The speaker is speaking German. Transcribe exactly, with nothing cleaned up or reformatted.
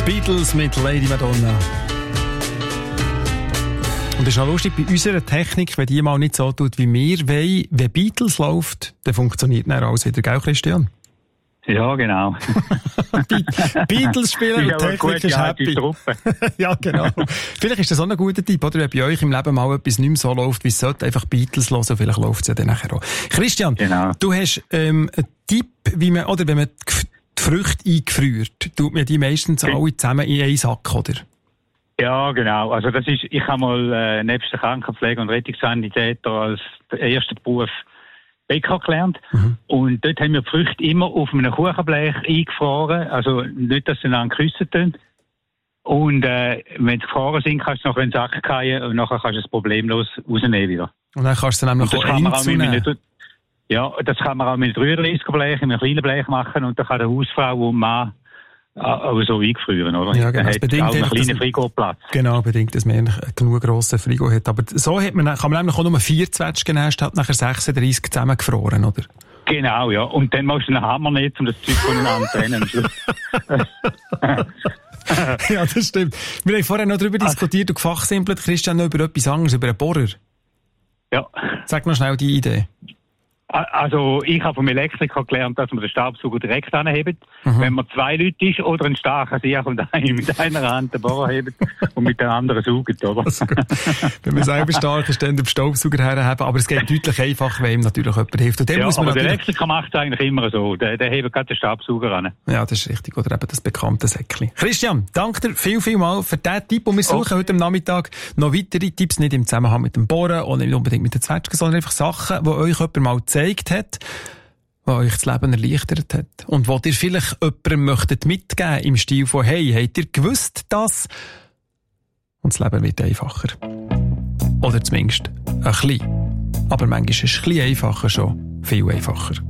Beatles mit Lady Madonna. Und es ist noch lustig, bei unserer Technik, wenn die mal nicht so tut, wie wir wollen, wenn Beatles läuft, dann funktioniert dann alles wieder, gell, Christian? Ja, genau. Beatles spielen und Technik ist happy. Ja, genau. Vielleicht ist das auch ein guter Tipp, oder? Wenn bei euch im Leben mal etwas nicht mehr so läuft, wie es sollte, einfach Beatles hören, vielleicht läuft es ja dann nachher auch. Christian, genau. Du hast ähm, einen Tipp, wie man, oder wenn man die Früchte eingefriert, tut man die meistens okay. alle zusammen in einen Sack, oder? Ja, genau. Also das ist, ich habe mal äh, nebst der Krankenpflege und Rettungssanitäter als ersten Beruf Bäcker gelernt. Mhm. Und dort haben wir die Früchte immer auf einem Kuchenblech eingefroren. Also nicht, dass sie dann geküsst tun. Und äh, wenn sie gefroren sind, kannst du noch in den Sack fallen und nachher kannst du es problemlos rausnehmen wieder. Und dann kannst du dann nämlich auch einzunehmen. Ja, das kann man auch mit dreiunddreißig Blech, mit einem kleinen Blech machen und dann kann der Hausfrau und Mann aber so eingefrieren, oder? Ja, genau. Das bedingt auch einen kleinen Frigoplatz. Genau, bedingt, dass man genug grossen Frigo hat. Aber so hat man, kann man nämlich auch nur vier Zwetschgen nehmen, statt nachher sechsunddreißig zusammengefroren, oder? Genau, ja. Und dann musst du einen Hammer nehmen, um das Zeug voneinander zu trennen. Ja, das stimmt. Wir haben vorher noch darüber diskutiert und gefachsimpelt, Christian, noch über etwas anderes, über einen Bohrer. Ja. Sag mal schnell die Idee. Also, ich habe vom Elektriker gelernt, dass man den Staubsauger direkt anhebt. Mhm. Wenn man zwei Leute ist oder ein starker Sieg und einen mit einer Hand den Bohrer hebt und mit der anderen saugt, oder? Also wenn man selber stark ist, dann den Staubsauger herheben. Aber es geht deutlich einfacher, wenn ihm natürlich jemand hilft. Und ja, muss man aber der Elektriker macht es eigentlich immer so. Der, der hebt gerade den Staubsauger an. Ja, das ist richtig. Oder eben das bekannte Säckchen. Christian, danke dir viel, viel mal für diesen Tipp. Und wir suchen oh. heute am Nachmittag noch weitere Tipps, nicht im Zusammenhang mit dem Bohren und nicht unbedingt mit den Zwetschgen, sondern einfach Sachen, die euch jemand mal gezeigt hat, was euch das Leben erleichtert hat. Und was ihr vielleicht jemandem möchtet mitgeben im Stil von, hey, habt ihr gewusst, dass? Und das Leben wird einfacher. Oder zumindest ein bisschen. Aber manchmal ist es ein bisschen einfacher schon viel einfacher.